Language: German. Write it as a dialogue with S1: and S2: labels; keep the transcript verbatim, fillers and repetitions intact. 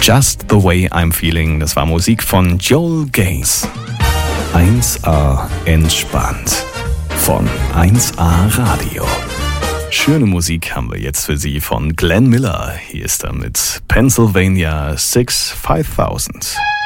S1: Just the Way I'm Feeling, das war Musik von Joel Gaze. eins A entspannt von eins A Radio. Schöne Musik haben wir jetzt für Sie von Glenn Miller. Hier ist er mit Pennsylvania six five thousand.